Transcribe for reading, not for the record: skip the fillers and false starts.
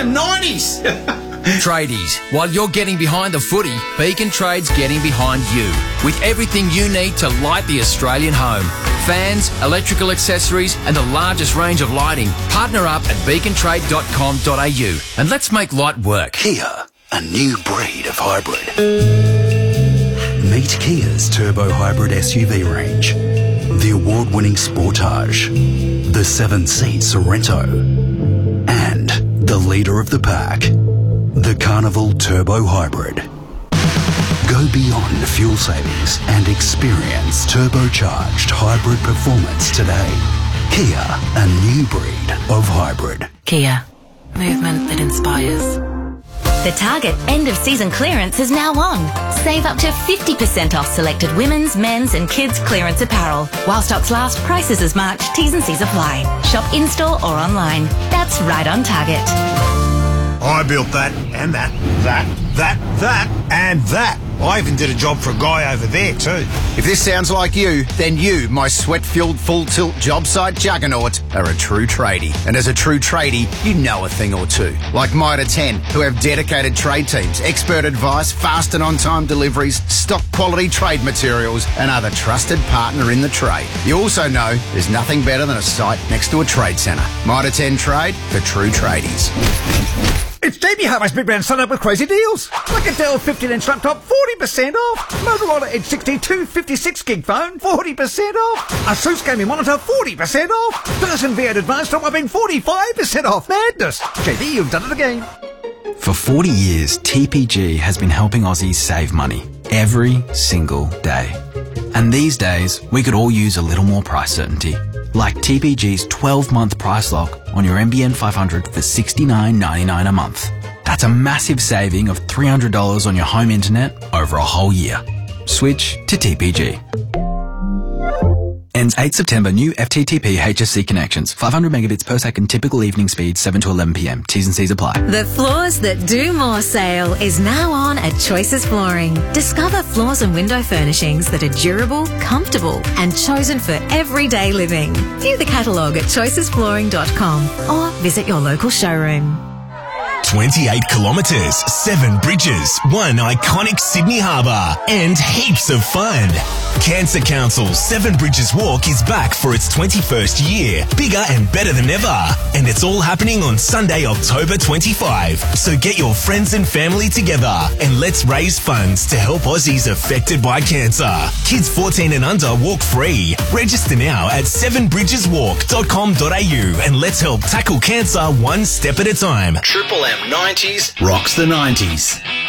M 90s. Tradies, while you're getting behind the footy, Beacon Trade's getting behind you with everything you need to light the Australian home. Fans, electrical accessories and the largest range of lighting. Partner up at beacontrade.com.au and let's make light work. Kia, a new breed of hybrid. Meet Kia's turbo hybrid SUV range. The award-winning Sportage, the 7-seat Sorento, and the leader of the pack, the Carnival Turbo Hybrid. Go beyond fuel savings and experience turbocharged hybrid performance today. Kia, a new breed of hybrid. Kia, movement that inspires. The Target end-of-season clearance is now on. Save up to 50% off selected women's, men's and kids' clearance apparel. While stocks last, prices as March. T's and C's apply. Shop in-store or online. That's right on Target. I built that, and that, and that. I even did a job for a guy over there too. If this sounds like you, then you, my sweat-filled full-tilt job site juggernaut, are a true tradie. And as a true tradie, you know a thing or two. Like Mitre 10, who have dedicated trade teams, expert advice, fast and on-time deliveries, stock quality trade materials, and are the trusted partner in the trade. You also know there's nothing better than a site next to a trade centre. Mitre 10 Trade for true tradies. It's JB Hi-Fi's Big Brand Sun Up with crazy deals. Like a Dell 15-inch laptop, 40% off. Motorola Edge 62 56-gig phone, 40% off. Asus gaming monitor, 40% off. Person V8 Advanced top whopping 45% off. Madness. JB, you've done it again. For 40 years, TPG has been helping Aussies save money every single day. And these days, we could all use a little more price certainty. Like TPG's 12-month price lock on your NBN 500 for $69.99 a month. That's a massive saving of $300 on your home internet over a whole year. Switch to TPG. Ends 8 September. New FTTP HSC connections. 500 megabits per second. Typical evening speed 7 to 11 p.m. T's and C's apply. The Floors That Do More sale is now on at Choices Flooring. Discover floors and window furnishings that are durable, comfortable and chosen for everyday living. View the catalogue at choicesflooring.com or visit your local showroom. 28 kilometres, 7 bridges, 1 iconic Sydney harbour, and heaps of fun. Cancer Council's 7 Bridges Walk is back for its 21st year, bigger and better than ever. And it's all happening on Sunday, October 25. So get your friends and family together and let's raise funds to help Aussies affected by cancer. Kids 14 and under walk free. Register now at 7bridgeswalk.com.au and let's help tackle cancer one step at a time. Triple M 90s rocks the 90s.